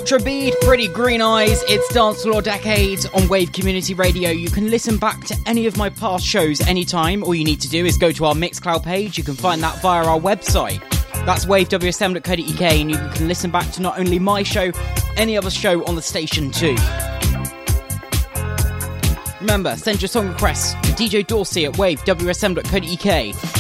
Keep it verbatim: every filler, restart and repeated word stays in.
Ultra Bead, Pretty Green Eyes. It's Dance Floor Decades on Wave Community Radio. You can listen back to any of my past shows anytime. All you need to do is go to our Mixcloud page. You can find that via our website. That's wave w s m dot co dot u k, and you can listen back to not only my show, any other show on the station too. Remember, send your song requests to D J Dorsey at wave w s m dot co dot u k.